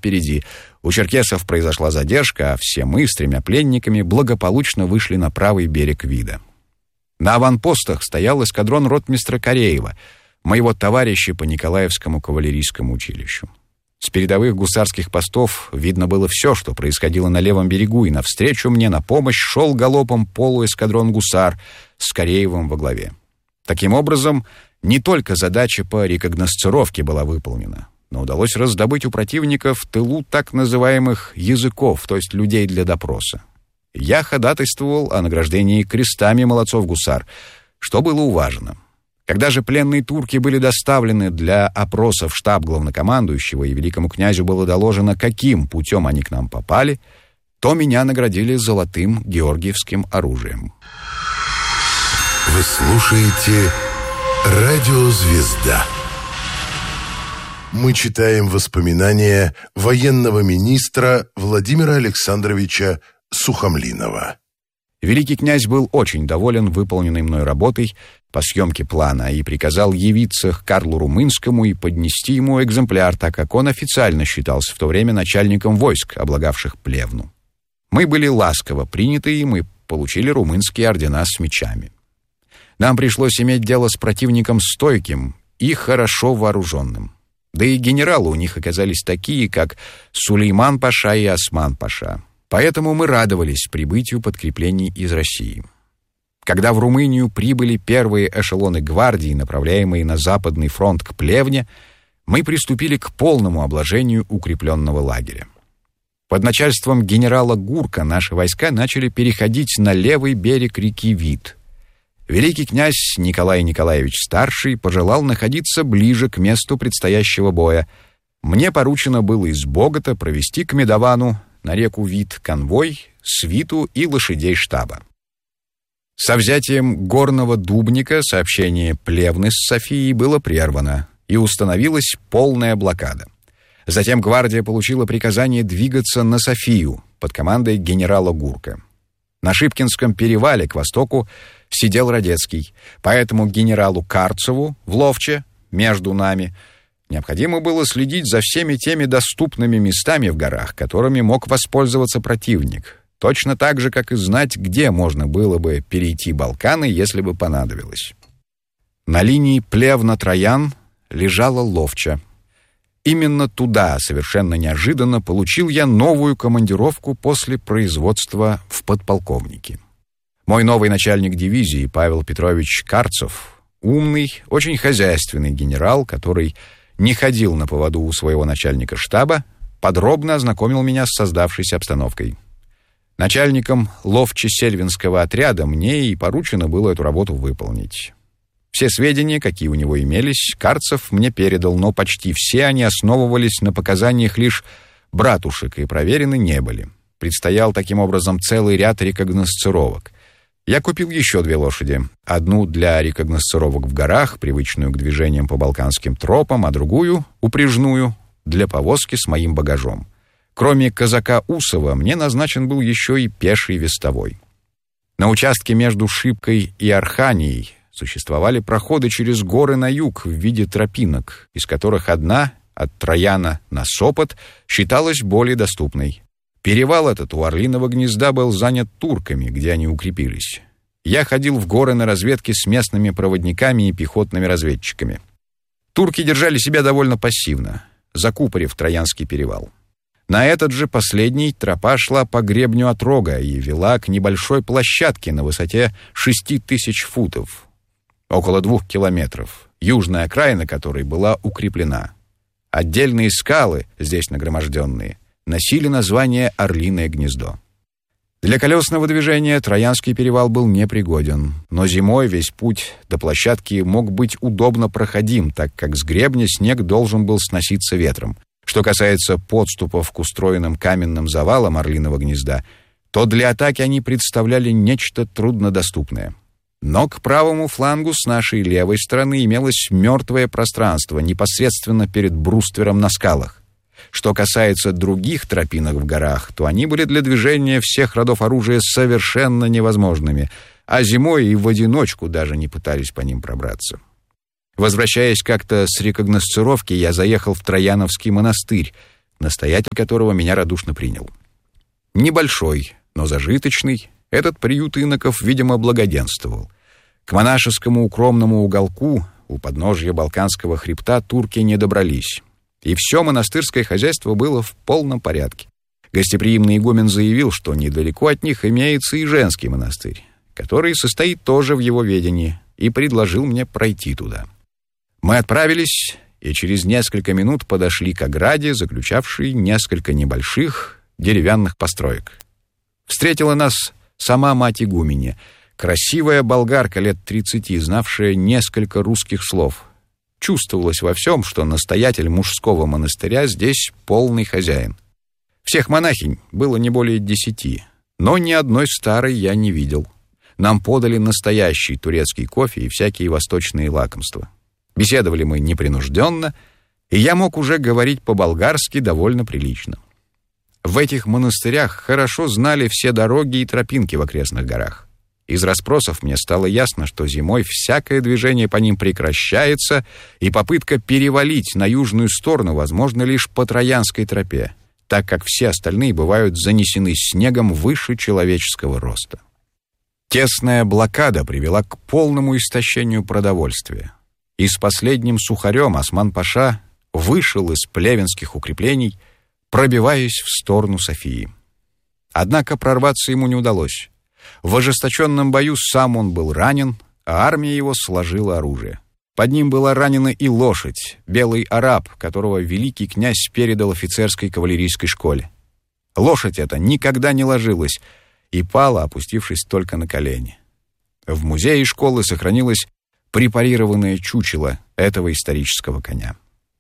впереди. У черкесов произошла задержка, а все мы с 3 пленниками благополучно вышли на правый берег Вида. На аванпостах стоял эскадрон ротмистра Кореева, моего товарища по Николаевскому кавалерийскому училищу. С передовых гусарских постов видно было все, что происходило на левом берегу, и навстречу мне на помощь шел галопом полуэскадрон гусар с Кореевым во главе. Таким образом, не только задача по рекогносцировке была выполнена, но удалось раздобыть у противника в тылу так называемых языков, то есть людей для допроса. Я ходатайствовал о награждении крестами молодцов-гусар, что было уважено. Когда же пленные турки были доставлены для опроса в штаб главнокомандующего, и великому князю было доложено, каким путем они к нам попали, то меня наградили золотым георгиевским оружием. Вы слушаете «Радио Звезда». Мы читаем воспоминания военного министра Владимира Александровича Сухомлинова. Великий князь был очень доволен выполненной мной работой по съемке плана и приказал явиться к Карлу Румынскому и поднести ему экземпляр, так как он официально считался в то время начальником войск, облагавших Плевну. Мы были ласково приняты, и мы получили румынские ордена с мечами. Нам пришлось иметь дело с противником стойким и хорошо вооруженным. Да и генералы у них оказались такие, как Сулейман-паша и Осман-паша. Поэтому мы радовались прибытию подкреплений из России. Когда в Румынию прибыли первые эшелоны гвардии, направляемые на Западный фронт к Плевне, мы приступили к полному обложению укрепленного лагеря. Под начальством генерала Гурка наши войска начали переходить на левый берег реки Вит. Великий князь Николай Николаевич Старший пожелал находиться ближе к месту предстоящего боя. Мне поручено было из Богота провести к Медовану на реку Вит конвой, свиту и лошадей штаба. Со взятием Горного Дубника сообщение Плевны с Софией было прервано, и установилась полная блокада. Затем гвардия получила приказание двигаться на Софию под командой генерала Гурка. На Шипкинском перевале к востоку сидел Радецкий, поэтому генералу Карцеву в Ловче, между нами, необходимо было следить за всеми теми доступными местами в горах, которыми мог воспользоваться противник, точно так же, как и знать, где можно было бы перейти Балканы, если бы понадобилось. На линии Плевна-Троян лежала Ловча. Именно туда, совершенно неожиданно, получил я новую командировку после производства в подполковнике. Мой новый начальник дивизии, Павел Петрович Карцев, умный, очень хозяйственный генерал, который не ходил на поводу у своего начальника штаба, подробно ознакомил меня с создавшейся обстановкой. Начальником Ловче-Сельвинского отряда мне и поручено было эту работу выполнить. Все сведения, какие у него имелись, Карцев мне передал, но почти все они основывались на показаниях лишь братушек и проверены не были. Предстоял таким образом целый ряд рекогносцировок. Я купил еще 2 лошади. Одну для рекогносцировок в горах, привычную к движениям по балканским тропам, а другую, упряжную, для повозки с моим багажом. Кроме казака Усова, мне назначен был еще и пеший вестовой. На участке между Шипкой и Арханией существовали проходы через горы на юг в виде тропинок, из которых одна, от Трояна на Сопот, считалась более доступной. Перевал этот у Орлиного гнезда был занят турками, где они укрепились. Я ходил в горы на разведке с местными проводниками и пехотными разведчиками. Турки держали себя довольно пассивно, закупорив Троянский перевал. На этот же последний тропа шла по гребню отрога и вела к небольшой площадке на высоте 6000 футов, около 2 километров, южная окраина которой была укреплена. Отдельные скалы, здесь нагроможденные, носили название «Орлиное гнездо». Для колесного движения Троянский перевал был непригоден, но зимой весь путь до площадки мог быть удобно проходим, так как с гребня снег должен был сноситься ветром. Что касается подступов к устроенным каменным завалам Орлиного гнезда, то для атаки они представляли нечто труднодоступное. Но к правому флангу с нашей левой стороны имелось мертвое пространство, непосредственно перед бруствером на скалах. Что касается других тропинок в горах, то они были для движения всех родов оружия совершенно невозможными, а зимой и в одиночку даже не пытались по ним пробраться. Возвращаясь как-то с рекогносцировки, я заехал в Трояновский монастырь, настоятель которого меня радушно принял. Небольшой, но зажиточный, этот приют иноков, видимо, благоденствовал. К монашескому укромному уголку у подножья Балканского хребта турки не добрались, и все монастырское хозяйство было в полном порядке. Гостеприимный игумен заявил, что недалеко от них имеется и женский монастырь, который состоит тоже в его ведении, и предложил мне пройти туда. Мы отправились, и через несколько минут подошли к ограде, заключавшей несколько небольших деревянных построек. Встретила нас сама мать игуменья, красивая болгарка лет 30, знавшая несколько русских слов. Чувствовалось во всем, что настоятель мужского монастыря здесь полный хозяин. Всех монахинь было не более 10, но ни одной старой я не видел. Нам подали настоящий турецкий кофе и всякие восточные лакомства. Беседовали мы непринужденно, и я мог уже говорить по-болгарски довольно прилично. В этих монастырях хорошо знали все дороги и тропинки в окрестных горах. Из расспросов мне стало ясно, что зимой всякое движение по ним прекращается, и попытка перевалить на южную сторону возможна лишь по Троянской тропе, так как все остальные бывают занесены снегом выше человеческого роста. Тесная блокада привела к полному истощению продовольствия, и с последним сухарем Осман-паша вышел из плевенских укреплений, пробиваясь в сторону Софии. Однако прорваться ему не удалось. В ожесточенном бою сам он был ранен, а армия его сложила оружие. Под ним была ранена и лошадь, белый араб, которого великий князь передал офицерской кавалерийской школе. Лошадь эта никогда не ложилась и пала, опустившись только на колени. В музее школы сохранилось препарированное чучело этого исторического коня.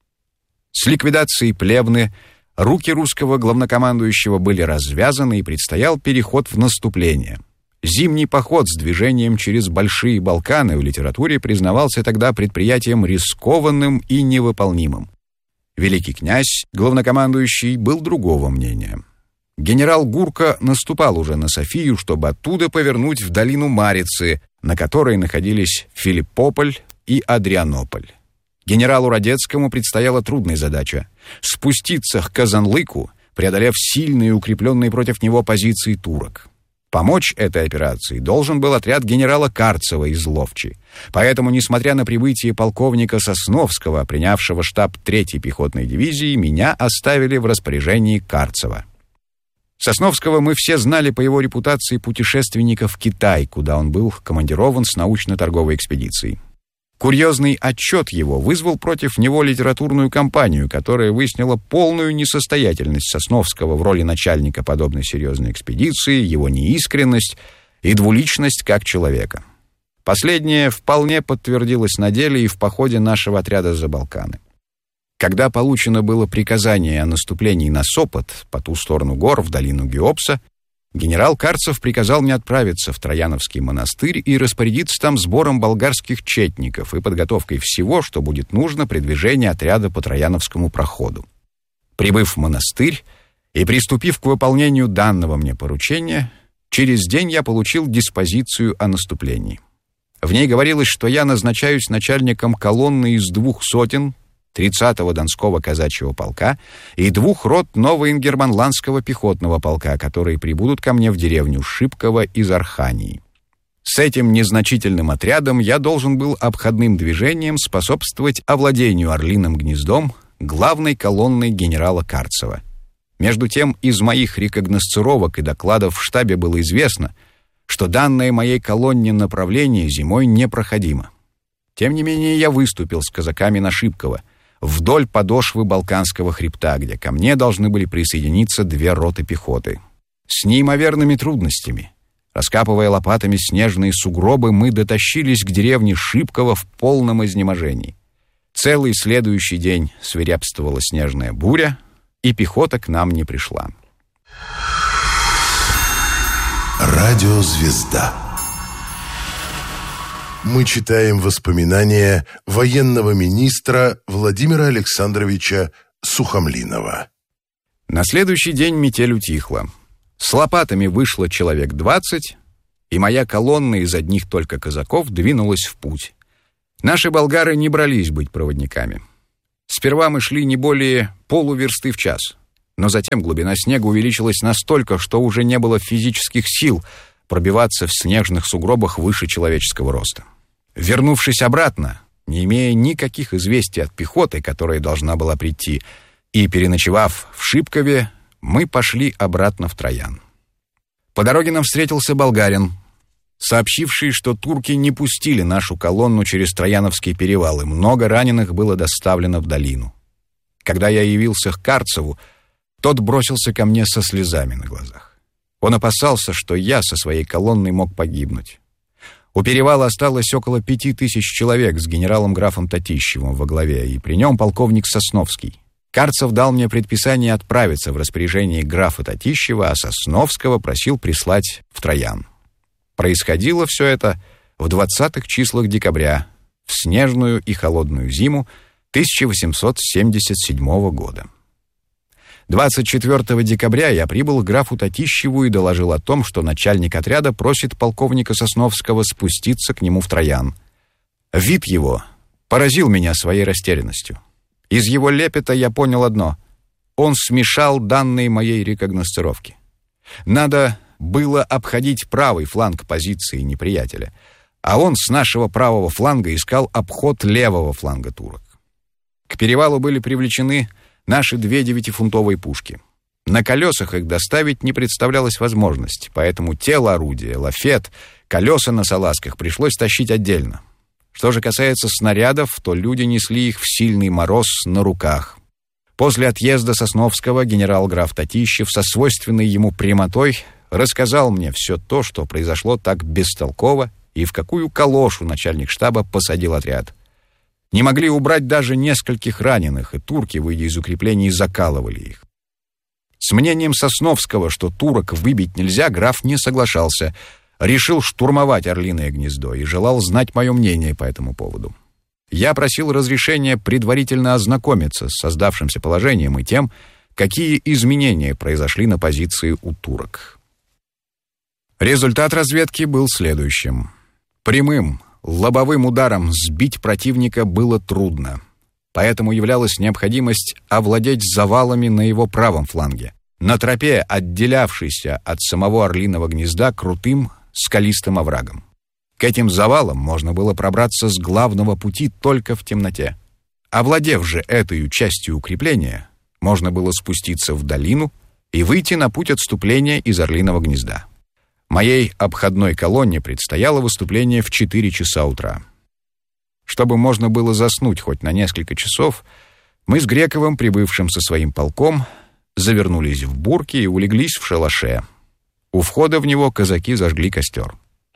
С ликвидацией Плевны руки русского главнокомандующего были развязаны, и предстоял переход в наступление. Зимний поход с движением через Большие Балканы в литературе признавался тогда предприятием рискованным и невыполнимым. Великий князь, главнокомандующий, был другого мнения. Генерал Гурко наступал уже на Софию, чтобы оттуда повернуть в долину Марицы, на которой находились Филиппополь и Адрианополь. Генералу Радецкому предстояла трудная задача — спуститься к Казанлыку, преодолев сильные и укрепленные против него позиции турок. Помочь этой операции должен был отряд генерала Карцева из Ловчи. Поэтому, несмотря на прибытие полковника Сосновского, принявшего штаб 3-й пехотной дивизии, меня оставили в распоряжении Карцева. Сосновского мы все знали по его репутации путешественника в Китай, куда он был командирован с научно-торговой экспедицией. Курьезный отчет его вызвал против него литературную кампанию, которая выяснила полную несостоятельность Сосновского в роли начальника подобной серьезной экспедиции, его неискренность и двуличность как человека. Последнее вполне подтвердилось на деле и в походе нашего отряда за Балканы. Когда получено было приказание о наступлении на Сопот, по ту сторону гор, в долину Геопса, генерал Карцев приказал мне отправиться в Трояновский монастырь и распорядиться там сбором болгарских четников и подготовкой всего, что будет нужно при движении отряда по Трояновскому проходу. Прибыв в монастырь и приступив к выполнению данного мне поручения, через день я получил диспозицию о наступлении. В ней говорилось, что я назначаюсь начальником колонны из 2 сотен 30-го Донского казачьего полка и 2 рот Новоингерманландского пехотного полка, которые прибудут ко мне в деревню Шипково из Архании. С этим незначительным отрядом я должен был обходным движением способствовать овладению Орлиным гнездом главной колонной генерала Карцева. Между тем, из моих рекогносцировок и докладов в штабе было известно, что данное моей колонне направление зимой непроходимо. Тем не менее, я выступил с казаками на Шипково, вдоль подошвы Балканского хребта, где ко мне должны были присоединиться 2 роты пехоты. С неимоверными трудностями, раскапывая лопатами снежные сугробы, мы дотащились к деревне Шипково в полном изнеможении. Целый следующий день свирепствовала снежная буря, и пехота к нам не пришла. Радиозвезда. Мы читаем воспоминания военного министра Владимира Александровича Сухомлинова. На следующий день метель утихла. С лопатами вышло человек 20, и моя колонна из одних только казаков двинулась в путь. Наши болгары не брались быть проводниками. Сперва мы шли не более полуверсты в час. Но затем глубина снега увеличилась настолько, что уже не было физических сил пробиваться в снежных сугробах выше человеческого роста. Вернувшись обратно, не имея никаких известий от пехоты, которая должна была прийти, и переночевав в Шипкове, мы пошли обратно в Троян. По дороге нам встретился болгарин, сообщивший, что турки не пустили нашу колонну через Трояновский перевал, и много раненых было доставлено в долину. Когда я явился к Карцеву, тот бросился ко мне со слезами на глазах. Он опасался, что я со своей колонной мог погибнуть. У перевала осталось около 5000 человек с генералом-графом Татищевым во главе, и при нем полковник Сосновский. Карцев дал мне предписание отправиться в распоряжение графа Татищева, а Сосновского просил прислать в Троян. Происходило все это в 20-х числах декабря, в снежную и холодную зиму 1877 года. 24 декабря я прибыл к графу Татищеву и доложил о том, что начальник отряда просит полковника Сосновского спуститься к нему в Троян. Вид его поразил меня своей растерянностью. Из его лепета я понял одно: он смешал данные моей рекогносцировки. Надо было обходить правый фланг позиции неприятеля, а он с нашего правого фланга искал обход левого фланга турок. К перевалу были привлечены наши 2 9-фунтовые пушки. На колесах их доставить не представлялось возможности, поэтому тело орудия, лафет, колеса на салазках пришлось тащить отдельно. Что же касается снарядов, то люди несли их в сильный мороз на руках. После отъезда Сосновского генерал-граф Татищев со свойственной ему прямотой рассказал мне все то, что произошло так бестолково, и в какую калошу начальник штаба посадил отряд. Не могли убрать даже нескольких раненых, и турки, выйдя из укреплений, закалывали их. С мнением Сосновского, что турок выбить нельзя, граф не соглашался, решил штурмовать Орлиное гнездо и желал знать мое мнение по этому поводу. Я просил разрешения предварительно ознакомиться с создавшимся положением и тем, какие изменения произошли на позиции у турок. Результат разведки был следующим. Прямым, лобовым ударом сбить противника было трудно, поэтому являлась необходимость овладеть завалами на его правом фланге, на тропе, отделявшейся от самого Орлиного гнезда крутым скалистым оврагом. К этим завалам можно было пробраться с главного пути только в темноте. Овладев же этой частью укрепления, можно было спуститься в долину и выйти на путь отступления из Орлиного гнезда. Моей обходной колонне предстояло выступление в 4 часа утра. Чтобы можно было заснуть хоть на несколько часов, мы с Грековым, прибывшим со своим полком, завернулись в бурки и улеглись в шалаше. У входа в него казаки зажгли костер.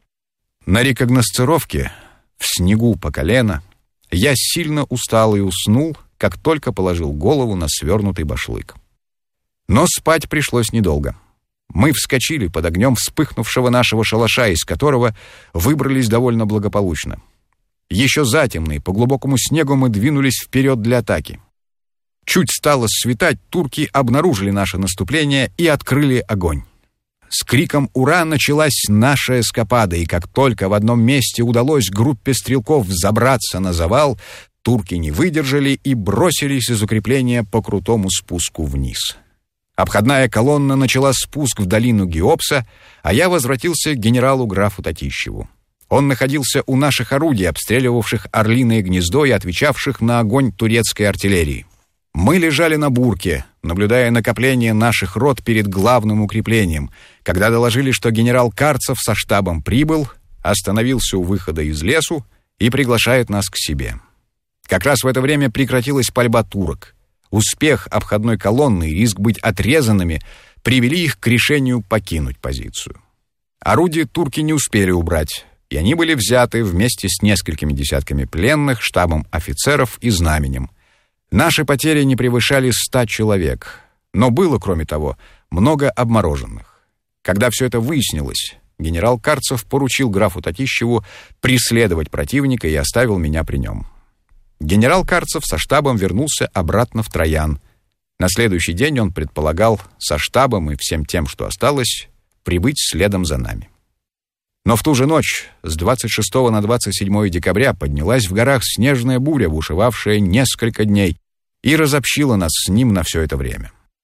На рекогносцировке, в снегу по колено, я сильно устал и уснул, как только положил голову на свернутый башлык. Но спать пришлось недолго. Мы вскочили под огнем вспыхнувшего нашего шалаша, из которого выбрались довольно благополучно. Еще затемно и по глубокому снегу мы двинулись вперед для атаки. Чуть стало светать, турки обнаружили наше наступление и открыли огонь. С криком «Ура!» началась наша эскапада, и как только в одном месте удалось группе стрелков взобраться на завал, турки не выдержали и бросились из укрепления по крутому спуску вниз. Обходная колонна начала спуск в долину Геопса, а я возвратился к генералу-графу Татищеву. Он находился у наших орудий, обстреливавших Орлиное гнездо и отвечавших на огонь турецкой артиллерии. Мы лежали на бурке, наблюдая накопление наших рот перед главным укреплением, когда доложили, что генерал Карцев со штабом прибыл, остановился у выхода из лесу и приглашает нас к себе. Как раз в это время прекратилась пальба турок. Успех обходной колонны и риск быть отрезанными привели их к решению покинуть позицию. Орудия турки не успели убрать, и они были взяты вместе с несколькими десятками пленных, штабом офицеров и знаменем. Наши потери не превышали 100 человек, но было, кроме того, много обмороженных. Когда все это выяснилось, генерал Карцев поручил графу Татищеву преследовать противника и оставил меня при нем. Генерал Карцев со штабом вернулся обратно в Троян. На следующий день он предполагал со штабом и всем тем, что осталось, прибыть следом за нами. Но в ту же ночь, с 26 на 27 декабря, поднялась в горах снежная буря, бушевавшая несколько дней, и разобщила нас с ним на все это время.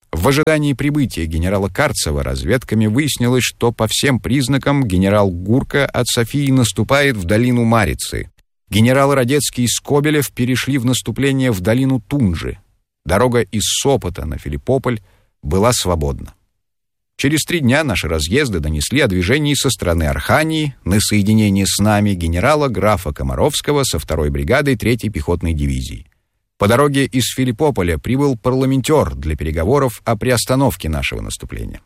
В ожидании прибытия генерала Карцева разведками выяснилось, что по всем признакам генерал Гурка от Софии наступает в долину Марицы. Генералы Радецкий и Скобелев перешли в наступление в долину Тунджи. Дорога из Сопота на Филиппополь была свободна. Через 3 дня наши разъезды донесли о движении со стороны Архании на соединение с нами генерала графа Комаровского со 2-й бригадой 3-й пехотной дивизии. По дороге из Филиппополя прибыл парламентер для переговоров о приостановке нашего наступления.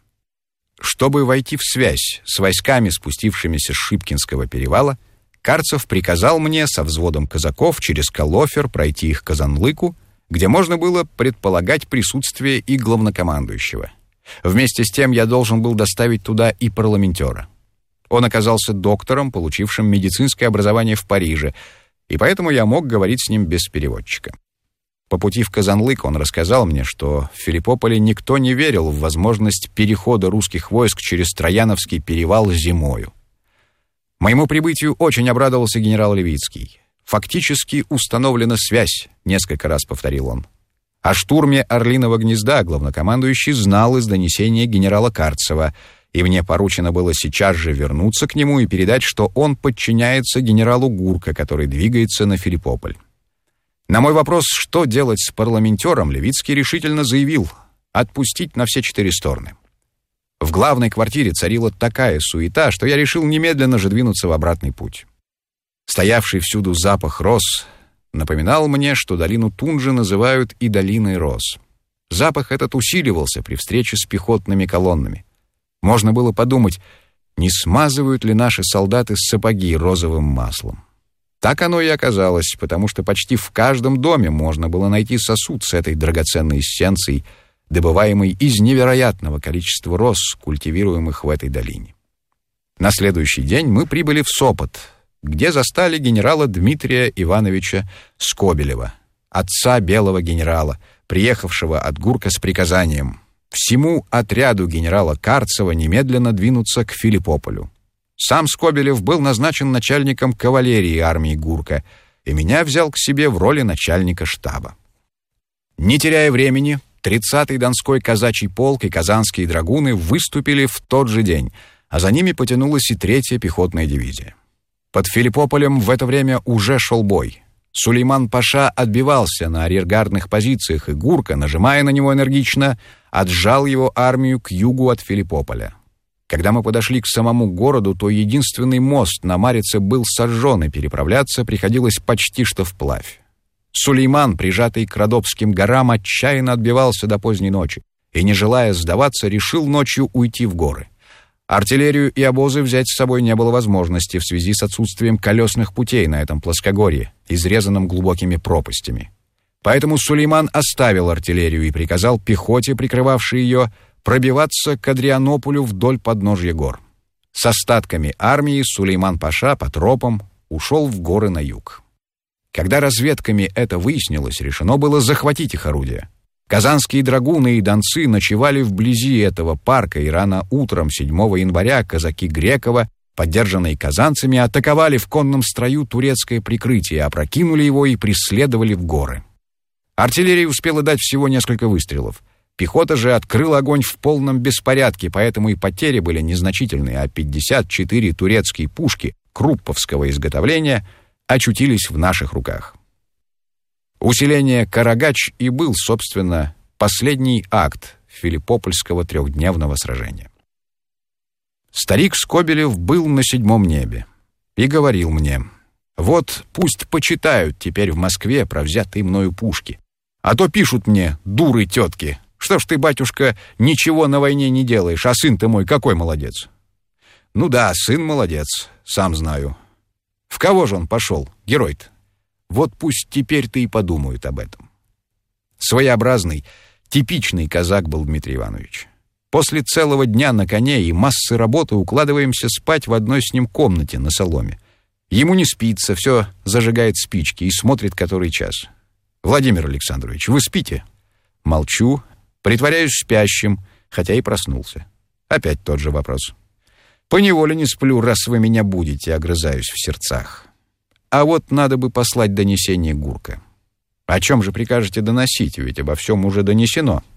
Чтобы войти в связь с войсками, спустившимися с Шипкинского перевала, Карцев приказал мне со взводом казаков через Колофер пройти их к Казанлыку, где можно было предполагать присутствие и главнокомандующего. Вместе с тем я должен был доставить туда и парламентера. Он оказался доктором, получившим медицинское образование в Париже, и поэтому я мог говорить с ним без переводчика. По пути в Казанлык он рассказал мне, что в Филиппополе никто не верил в возможность перехода русских войск через Трояновский перевал зимою. Моему прибытию очень обрадовался генерал Левицкий. «Фактически установлена связь», — несколько раз повторил он. О штурме Орлиного гнезда главнокомандующий знал из донесения генерала Карцева, и мне поручено было сейчас же вернуться к нему и передать, что он подчиняется генералу Гурка, который двигается на Филиппополь. На мой вопрос, что делать с парламентером, Левицкий решительно заявил: отпустить на все 4 стороны. В главной квартире царила такая суета, что я решил немедленно же двинуться в обратный путь. Стоявший всюду запах роз напоминал мне, что долину Тунджи называют и долиной роз. Запах этот усиливался при встрече с пехотными колоннами. Можно было подумать, не смазывают ли наши солдаты сапоги розовым маслом. Так оно и оказалось, потому что почти в каждом доме можно было найти сосуд с этой драгоценной эссенцией, добываемой из невероятного количества роз, культивируемых в этой долине. На следующий день мы прибыли в Сопот, где застали генерала Дмитрия Ивановича Скобелева, отца белого генерала, приехавшего от Гурка с приказанием всему отряду генерала Карцева немедленно двинуться к Филиппополю. Сам Скобелев был назначен начальником кавалерии армии Гурка, и меня взял к себе в роли начальника штаба. Не теряя времени, 30-й Донской казачий полк и казанские драгуны выступили в тот же день, а за ними потянулась и 3-я пехотная дивизия. Под Филиппополем в это время уже шел бой. Сулейман-паша отбивался на арьергардных позициях, и Гурка, нажимая на него энергично, отжал его армию к югу от Филиппополя. Когда мы подошли к самому городу, то единственный мост на Марице был сожжен, и переправляться приходилось почти что вплавь. Сулейман, прижатый к Родопским горам, отчаянно отбивался до поздней ночи и, не желая сдаваться, решил ночью уйти в горы. Артиллерию и обозы взять с собой не было возможности в связи с отсутствием колесных путей на этом плоскогорье, изрезанном глубокими пропастями. Поэтому Сулейман оставил артиллерию и приказал пехоте, прикрывавшей ее, пробиваться к Адрианополю вдоль подножья гор. С остатками армии Сулейман-паша по тропам ушел в горы на юг. Когда разведками это выяснилось, решено было захватить их орудия. Казанские драгуны и донцы ночевали вблизи этого парка, и рано утром 7 января казаки Грекова, поддержанные казанцами, атаковали в конном строю турецкое прикрытие, опрокинули его и преследовали в горы. Артиллерия успела дать всего несколько выстрелов. Пехота же открыла огонь в полном беспорядке, поэтому и потери были незначительные, а 54 турецкие пушки крупповского изготовления очутились в наших руках. Усиление Карагач и был, собственно, последний акт Филиппопольского 3-дневного сражения. Старик Скобелев был на 7-м небе и говорил мне: «Вот пусть почитают теперь в Москве про взятые мною пушки, а то пишут мне дуры тетки: что ж ты, батюшка, ничего на войне не делаешь, а сын ты мой какой молодец». Ну да, сын молодец, сам знаю. В кого же он пошел, герой-то? Вот пусть теперь-то и подумают об этом. Своеобразный, типичный казак был Дмитрий Иванович. После целого дня на коне и массы работы укладываемся спать в одной с ним комнате на соломе. Ему не спится, все зажигает спички и смотрит который час. «Владимир Александрович, вы спите?» Молчу, притворяюсь спящим, хотя и проснулся. Опять тот же вопрос. «Поневоле не сплю, раз вы меня будете», — огрызаюсь в сердцах. «А вот надо бы послать донесение Гурка». «О чем же прикажете доносить? Ведь обо всем уже донесено».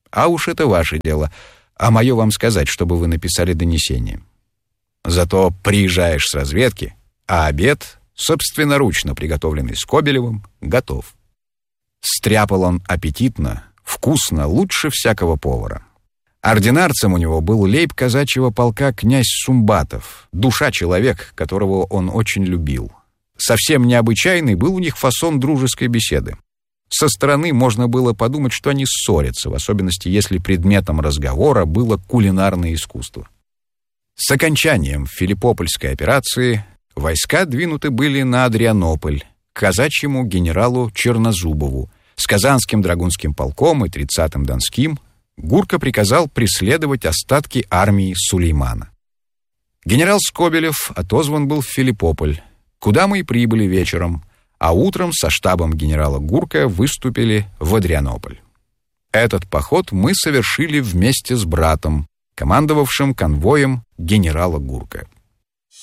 А уж это ваше дело. А мое вам сказать, чтобы вы написали донесение. Зато приезжаешь с разведки, а обед, собственноручно приготовленный Скобелевым, готов. Стряпал он аппетитно, вкусно, лучше всякого повара. Ординарцем у него был лейб-казачьего полка князь Сумбатов, душа-человек, которого он очень любил. Совсем необычайный был у них фасон дружеской беседы. Со стороны можно было подумать, что они ссорятся, в особенности, если предметом разговора было кулинарное искусство. С окончанием Филиппопольской операции войска двинуты были на Адрианополь, к казачьему генералу Чернозубову. С Казанским драгунским полком и 30-м Донским Гурко приказал преследовать остатки армии Сулеймана. Генерал Скобелев отозван был в Филиппополь, куда мы и прибыли вечером, а утром со штабом генерала Гурко выступили в Адрианополь. Этот поход мы совершили вместе с братом, командовавшим конвоем генерала Гурко.